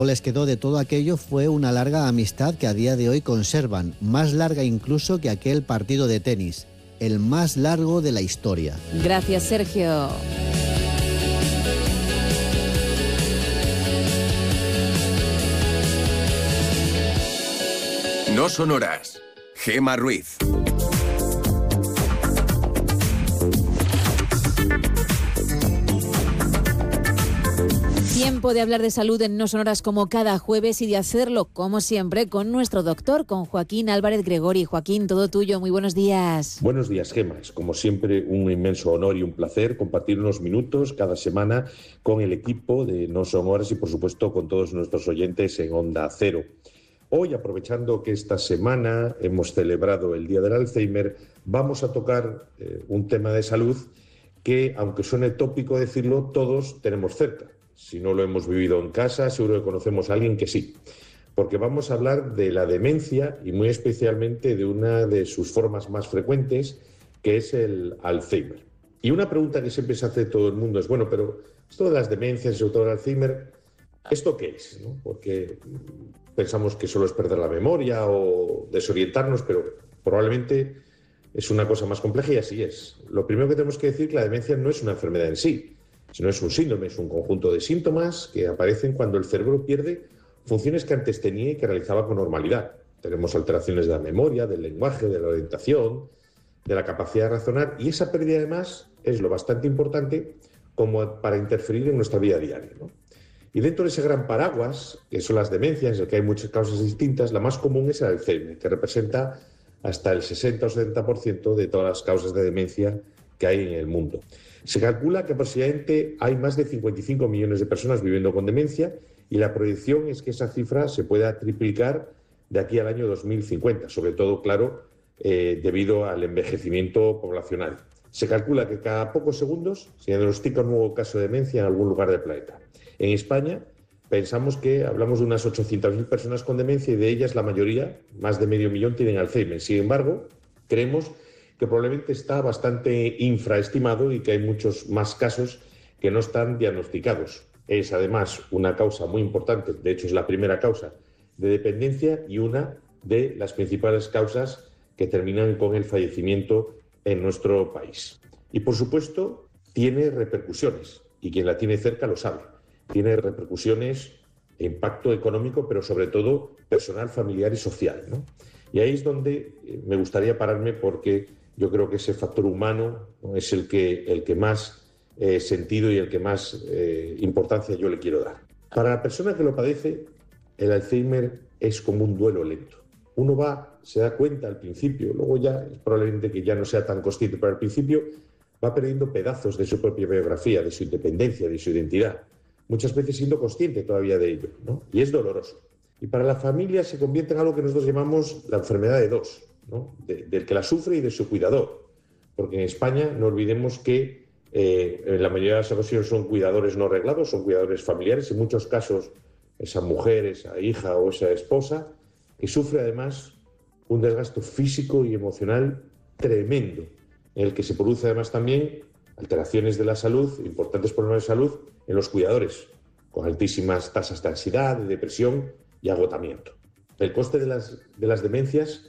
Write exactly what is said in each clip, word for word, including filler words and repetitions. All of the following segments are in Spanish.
les quedó de todo aquello fue una larga amistad que a día de hoy conservan, más larga incluso que aquel partido de tenis, el más largo de la historia. Gracias, Sergio. No son horas. Gema Ruiz. Tiempo de hablar de salud en No Son Horas como cada jueves y de hacerlo, como siempre, con nuestro doctor, con Joaquín Álvarez Gregori. Joaquín, todo tuyo, muy buenos días. Buenos días, Gema. Es como siempre un inmenso honor y un placer compartir unos minutos cada semana con el equipo de No Son Horas y, por supuesto, con todos nuestros oyentes en Onda Cero. Hoy, aprovechando que esta semana hemos celebrado el Día del Alzheimer, vamos a tocar eh, un tema de salud que, aunque suene tópico decirlo, todos tenemos cerca. Si no lo hemos vivido en casa, seguro que conocemos a alguien que sí. Porque vamos a hablar de la demencia y muy especialmente de una de sus formas más frecuentes, que es el Alzheimer. Y una pregunta que siempre se hace todo el mundo es, bueno, pero esto de las demencias y sobre todo el Alzheimer, ¿esto qué es? ¿No? Porque pensamos que solo es perder la memoria o desorientarnos, pero probablemente es una cosa más compleja y así es. Lo primero que tenemos que decir es que la demencia no es una enfermedad en sí, sino es un síndrome, es un conjunto de síntomas que aparecen cuando el cerebro pierde funciones que antes tenía y que realizaba con normalidad. Tenemos alteraciones de la memoria, del lenguaje, de la orientación, de la capacidad de razonar, y esa pérdida además es lo bastante importante como para interferir en nuestra vida diaria, ¿no? Y dentro de ese gran paraguas, que son las demencias, en el que hay muchas causas distintas, la más común es el Alzheimer, que representa hasta el sesenta o setenta por ciento de todas las causas de demencia que hay en el mundo. Se calcula que aproximadamente hay más de cincuenta y cinco millones de personas viviendo con demencia y la proyección es que esa cifra se pueda triplicar de aquí al año dos mil cincuenta, sobre todo, claro, eh, debido al envejecimiento poblacional. Se calcula que cada pocos segundos se diagnostica un nuevo caso de demencia en algún lugar del planeta. En España pensamos que hablamos de unas ochocientas mil personas con demencia y de ellas la mayoría, más de medio millón, tienen Alzheimer. Sin embargo, creemos que probablemente está bastante infraestimado y que hay muchos más casos que no están diagnosticados. Es además una causa muy importante, de hecho es la primera causa de dependencia y una de las principales causas que terminan con el fallecimiento en nuestro país. Y por supuesto tiene repercusiones y quien la tiene cerca lo sabe. Tiene repercusiones e impacto económico, pero sobre todo personal, familiar y social, ¿no? Y ahí es donde me gustaría pararme porque yo creo que ese factor humano, ¿no?, es el que, el que más eh, sentido y el que más eh, importancia yo le quiero dar. Para la persona que lo padece, el Alzheimer es como un duelo lento. Uno va, se da cuenta al principio, luego ya probablemente que ya no sea tan consciente, pero al principio va perdiendo pedazos de su propia biografía, de su independencia, de su identidad, muchas veces siendo consciente todavía de ello, ¿no? Y es doloroso. Y para la familia se convierte en algo que nosotros llamamos la enfermedad de dos, ¿no? De, del que la sufre y de su cuidador. Porque en España no olvidemos que eh, en la mayoría de las ocasiones son cuidadores no reglados, son cuidadores familiares, en muchos casos esa mujer, esa hija o esa esposa, que sufre además un desgaste físico y emocional tremendo, en el que se produce además también alteraciones de la salud, importantes problemas de salud en los cuidadores, con altísimas tasas de ansiedad, de depresión y agotamiento. El coste de las, de las demencias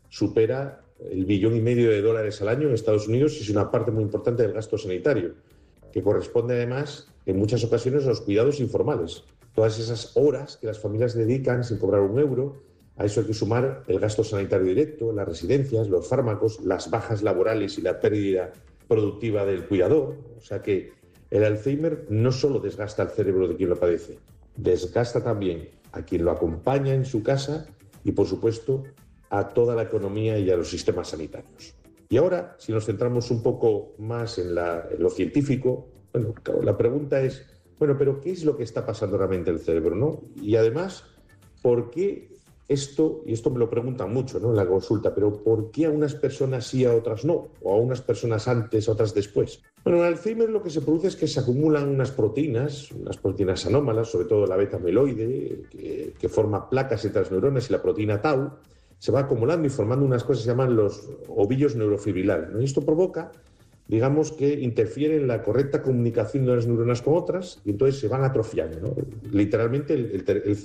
supera el billón y medio de dólares al año en Estados Unidos y es una parte muy importante del gasto sanitario, que corresponde además en muchas ocasiones a los cuidados informales. Todas esas horas que las familias dedican sin cobrar un euro, a eso hay que sumar el gasto sanitario directo, las residencias, los fármacos, las bajas laborales y la pérdida productiva del cuidador. O sea que el Alzheimer no solo desgasta el cerebro de quien lo padece, desgasta también a quien lo acompaña en su casa y, por supuesto, a toda la economía y a los sistemas sanitarios. Y ahora, si nos centramos un poco más en, la, en lo científico, bueno, claro, la pregunta es, bueno, pero ¿qué es lo que está pasando realmente en el cerebro, ¿no? Y además, ¿por qué esto, y esto me lo preguntan mucho, ¿no?, en la consulta, pero ¿por qué a unas personas sí, a otras no? O a unas personas antes, a otras después. Bueno, en el Alzheimer lo que se produce es que se acumulan unas proteínas, unas proteínas anómalas, sobre todo la beta-amiloide, que, que forma placas entre las neuronas, y la proteína tau, se va acumulando y formando unas cosas que se llaman los ovillos neurofibrilares, ¿no? Y esto provoca, digamos, que interfiere en la correcta comunicación de las neuronas con otras y entonces se van atrofiando, ¿no? Literalmente el, el, el